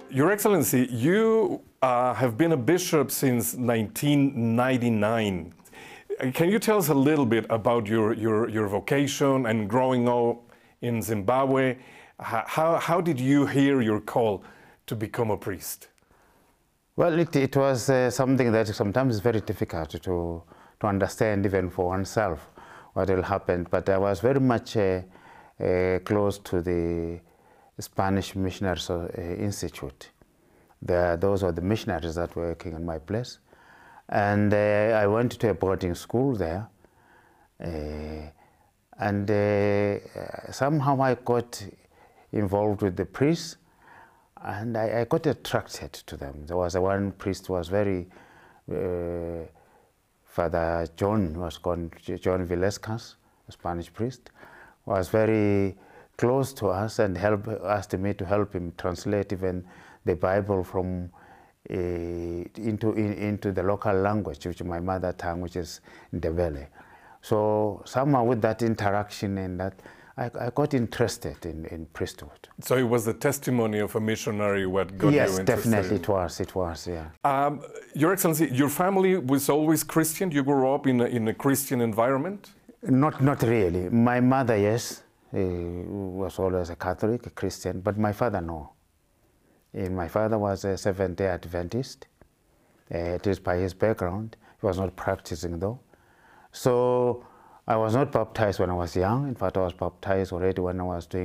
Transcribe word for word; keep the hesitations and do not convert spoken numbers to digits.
Your Excellency, you uh, have been a bishop since nineteen ninety-nine. Can you tell us a little bit about your, your, your vocation and growing up in Zimbabwe? How, how did you hear your call to become a priest? Well, it, it was uh, something that sometimes is very difficult to, to understand even for oneself what will happen. But I was very much uh, uh, close to the Spanish Missionaries uh, Institute. The, those were the missionaries that were working in my place. And uh, I went to a boarding school there. Uh, and uh, somehow I got involved with the priests, and I, I got attracted to them. There was a one priest who was very, uh, Father John, was called John Vilescas, a Spanish priest, was very close to us and helped, asked me to help him translate even the Bible from uh, into, in, into the local language, which is my mother tongue, which is Ndebele. So somehow with that interaction and that, I, I got interested in, in priesthood. So it was the testimony of a missionary what got yes, you interested? Yes, definitely it was, it was, yeah. Um, Your Excellency, your family was always Christian? You grew up in a, in a Christian environment? Not, not really. My mother, yes, uh, was always a Catholic, a Christian, but my father, no. And my father was a Seventh-day Adventist. Uh, it is by his background. He was not practicing though. So I was not baptized when I was young. In fact, I was baptized already when I was doing